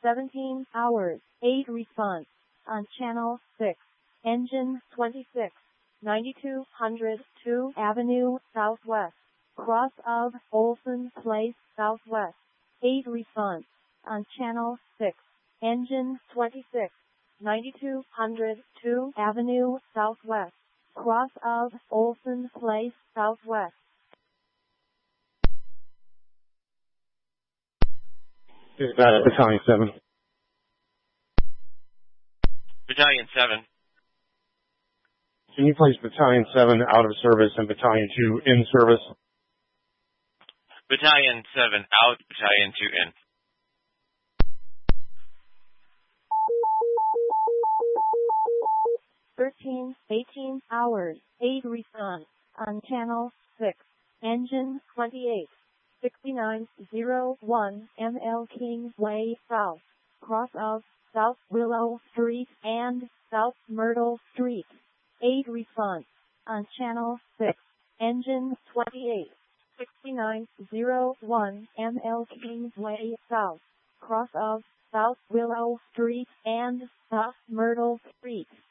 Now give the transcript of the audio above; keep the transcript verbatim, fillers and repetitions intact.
seventeen hours, eight response. On channel six. Engine twenty-six. ninety-two hundred two Avenue Southwest. Cross of Olson Place Southwest. eight response. On channel six. Engine twenty-six. ninety-two hundred two Avenue Southwest. Cross of Olson Place Southwest. Is that Battalion seven? Battalion seven. Can you place Battalion seven out of service and Battalion two in service? Battalion seven out, Battalion two in. thirteen, eighteen hours, eight response. On channel six. Engine twenty-eight. sixty-nine oh one M L Kingsway South. Cross of South Willow Street and South Myrtle Street. eight response. On channel six. Engine twenty-eight. sixty-nine oh one M L Kingsway South. Cross of South Willow Street and South Myrtle Street.